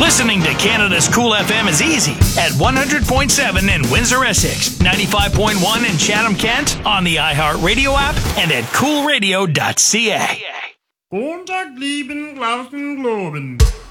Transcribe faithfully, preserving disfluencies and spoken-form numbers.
Listening to Canada's Cool F M is easy at one hundred point seven in Windsor, Essex, ninety-five point one in Chatham, Kent, on the iHeartRadio app, and at cool radio dot c a. Kontakt lieben, Glauben, Globen.